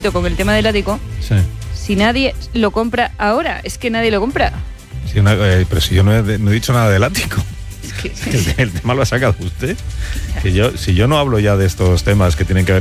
con el tema del ático. Sí. Si nadie lo compra ahora, es que nadie lo compra. Sí, pero si yo no he dicho nada del ático. Es que El tema lo ha sacado usted. Que si yo no hablo ya de estos temas que tienen que ver